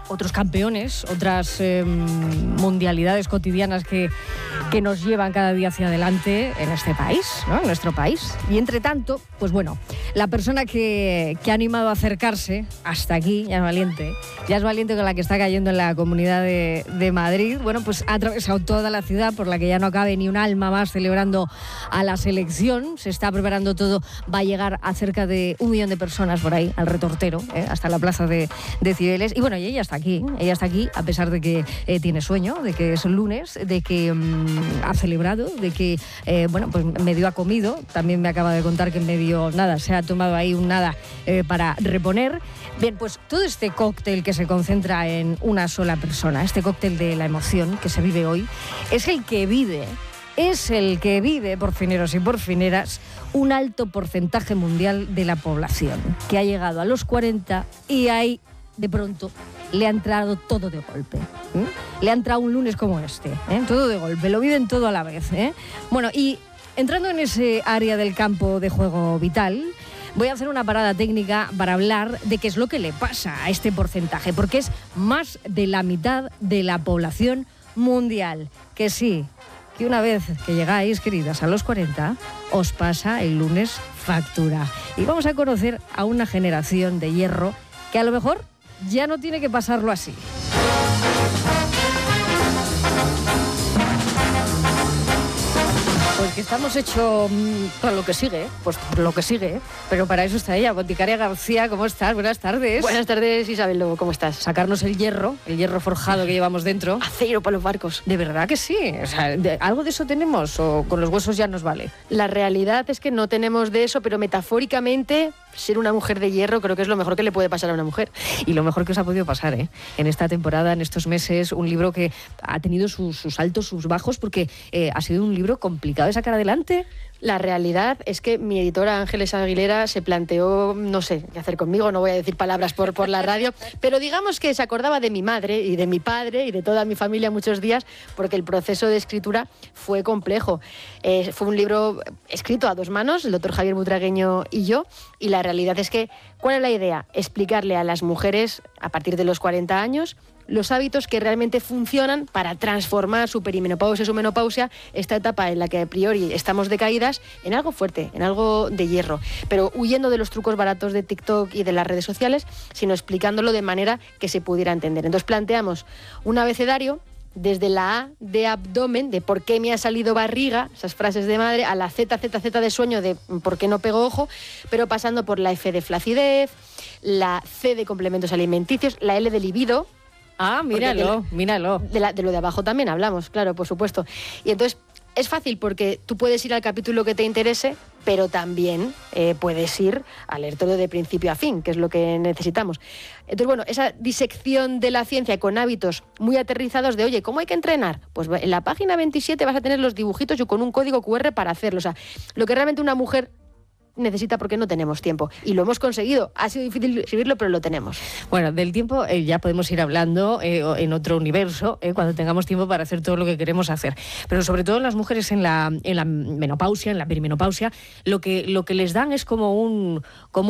otros campeones, otras mundialidades cotidianas que nos llevan cada día hacia adelante en este país, ¿no? En nuestro país. Y entre tanto, pues bueno, la persona que ha animado a acercarse hasta aquí, ya es valiente con la que está cayendo en la Comunidad de Madrid. Bueno, pues ha atravesado toda la ciudad, por la que ya no cabe ni un alma más celebrando a la selección. Se está preparando todo, va a llegar a cerca de 1 millón de personas por ahí, al Retortero, hasta la plaza de Cibeles. Y bueno, y ella está aquí, a pesar de que tiene sueño, de que es el lunes, de que ha celebrado, de que, pues medio ha comido. También me acaba de contar que medio nada, se ha tomado ahí un nada para reponer. Bien, pues todo este cóctel que se concentra en una sola persona, este cóctel de la emoción que se vive hoy, es el que vive, por fineros y por fineras, un alto porcentaje mundial de la población, que ha llegado a los 40 y ahí, de pronto, le ha entrado todo de golpe. Le ha entrado un lunes como este, todo de golpe, lo viven todo a la vez. Bueno, y entrando en ese área del campo de juego vital, voy a hacer una parada técnica para hablar de qué es lo que le pasa a este porcentaje, porque es más de la mitad de la población mundial. Que sí, que una vez que llegáis, queridas, a los 40, os pasa el lunes factura. Y vamos a conocer a una generación de hierro que a lo mejor ya no tiene que pasarlo así. Pues que estamos hechos para lo que sigue, pero para eso está ella. Boticaria García, ¿cómo estás? Buenas tardes. Buenas tardes, Isabel Lobo, ¿cómo estás? Sacarnos el hierro forjado que llevamos dentro. Acero para los barcos. ¿De verdad que sí? O sea, ¿algo de eso tenemos o con los huesos ya nos vale? La realidad es que no tenemos de eso, pero metafóricamente, ser una mujer de hierro creo que es lo mejor que le puede pasar a una mujer. Y lo mejor que os ha podido pasar, en esta temporada, en estos meses, un libro que ha tenido sus altos, sus bajos, porque ha sido un libro complicado de sacar adelante. La realidad es que mi editora Ángeles Aguilera se planteó, no sé qué hacer conmigo, no voy a decir palabras por la radio, pero digamos que se acordaba de mi madre y de mi padre y de toda mi familia muchos días, porque el proceso de escritura fue complejo. Fue un libro escrito a 2 manos, el doctor Javier Butragueño y yo, y la realidad es que, ¿cuál es la idea? Explicarle a las mujeres a partir de los 40 años los hábitos que realmente funcionan para transformar su perimenopausia, su menopausia, esta etapa en la que a priori estamos decaídas, en algo fuerte, en algo de hierro, pero huyendo de los trucos baratos de TikTok y de las redes sociales, sino explicándolo de manera que se pudiera entender. Entonces planteamos un abecedario desde la A de abdomen, de por qué me ha salido barriga, esas frases de madre, a la Z de sueño, de por qué no pego ojo, pero pasando por la F de flacidez, la C de complementos alimenticios, la L de libido. Ah, míralo. De lo de abajo también hablamos, claro, por supuesto. Y entonces es fácil porque tú puedes ir al capítulo que te interese, pero también puedes ir a leer todo de principio a fin, que es lo que necesitamos. Entonces, bueno, esa disección de la ciencia con hábitos muy aterrizados de, oye, ¿cómo hay que entrenar? Pues en la página 27 vas a tener los dibujitos y con un código QR para hacerlo. O sea, lo que realmente una mujer necesita, porque no tenemos tiempo. Y lo hemos conseguido. Ha sido difícil escribirlo, pero lo tenemos. Bueno, del tiempo ya podemos ir hablando en otro universo, cuando tengamos tiempo para hacer todo lo que queremos hacer. Pero sobre todo las mujeres en la menopausia, en la perimenopausia, lo que les dan es como un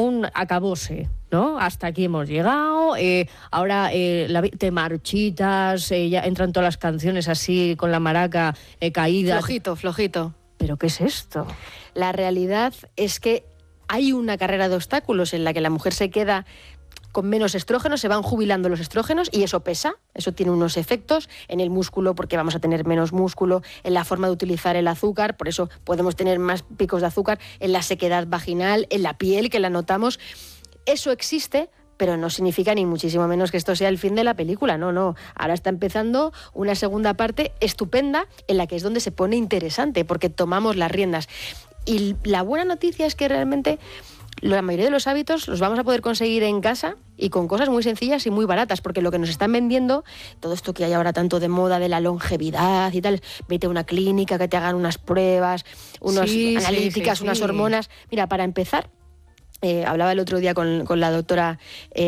acabose, ¿no? Hasta aquí hemos llegado, ahora te marchitas, ya entran todas las canciones así con la maraca caída. Flojito. ¿Pero qué es esto? La realidad es que hay una carrera de obstáculos en la que la mujer se queda con menos estrógenos, se van jubilando los estrógenos y eso pesa, eso tiene unos efectos en el músculo porque vamos a tener menos músculo, en la forma de utilizar el azúcar, por eso podemos tener más picos de azúcar, en la sequedad vaginal, en la piel, que la notamos. Eso existe, pero no significa ni muchísimo menos que esto sea el fin de la película, no. Ahora está empezando una segunda parte estupenda en la que es donde se pone interesante, porque tomamos las riendas. Y la buena noticia es que realmente la mayoría de los hábitos los vamos a poder conseguir en casa y con cosas muy sencillas y muy baratas, porque lo que nos están vendiendo, todo esto que hay ahora tanto de moda de la longevidad y tal, vete a una clínica que te hagan unas pruebas, unas analíticas, unas hormonas. Mira, para empezar, hablaba el otro día con la doctora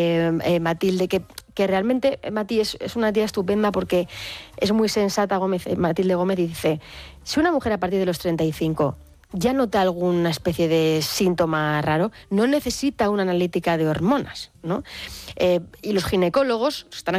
Matilde, que realmente Mati es una tía estupenda porque es muy sensata, Matilde Gómez, y dice, si una mujer a partir de los 35 ya nota alguna especie de síntoma raro, no necesita una analítica de hormonas, ¿no? Y los ginecólogos están